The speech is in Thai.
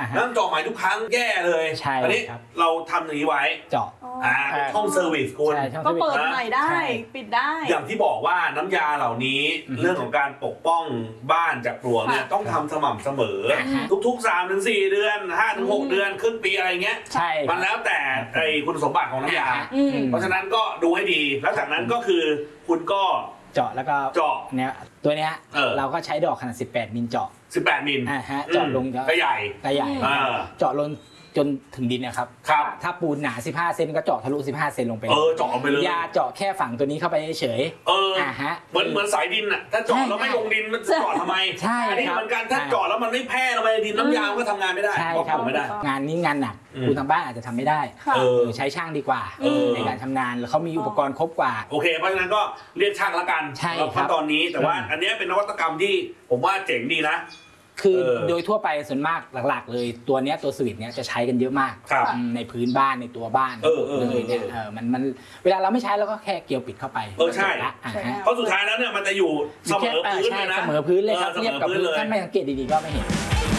น้ำเจาะใหม่ทุกครั้งแย่เลยใช่อันนี้เราทำอย่างนี้ไว้เจาะเป็นช่องเซอร์วิสคุณก็เปิดใหม่ได้ปิดได้อย่างที่บอกว่าน้ำยาเหล่านี้เรื่องของการปกป้องบ้านจากปลวกเนี่ยต้องทำสม่ำเสมอทุกๆ 3-4 เดือน 5-6 เดือนครึ่งปีอะไรเงี้ยมันแล้วแต่คุณสมบัติของน้ำยาเพราะฉะนั้นก็ดูให้ดีแล้วจากนั้นก็คือคุณก็เจาะแล้วก็เจาะเนี่ยตัวเนี้ยเราก็ใช้ดอกขนาด18 มิลเจาะ 18 มิลเจาะลงก็ใหญ่เจาะลงจนถึงดินนะครับถ้าปูนหนา15 เซนก็เจาะทะลุ15 เซนลงไปเจาะไปเลยยาเจาะแค่ฝั่งตัวนี้เข้าไปเฉยเหมือนสายดินอ่ะถ้าเจาะแล้วไม่ลงดินมันเจาะทำไมอันนี้เหมือนกันถ้าเจาะแล้วมันไม่แพร่ลงไปดินน้ำยาก็ทำงานไม่ได้ใช่ครับงานนี้งานหนักคุณทางบ้านอาจจะทำไม่ได้ใช้ช่างดีกว่าในการทำงานแล้วเขามีอุปกรณ์ครบกว่าโอเคเพราะฉะนั้นก็เรียกช่างละกันเพราะตอนนี้แต่ว่าอันนี้เป็นนวัตกรรมที่ผมว่าเจ๋งดีนะคือโดยทั่วไปส่วนมากหลักๆเลยตัวเนี้ยตัวสวิตช์เนี้ยจะใช้กันเยอะมากในพื้นบ้านในตัวบ้านเลยเนี่ยมันเวลาเราไม่ใช้เราก็แค่เกลียวปิดเข้าไปใช่เพราะสุดท้ายแล้วเนี่ยมันจะอยู่เสมอพื้นเลยนะเสมอพื้นเลยครับเรียบกับพื้นถ้าไม่สังเกตดีๆก็ไม่เห็น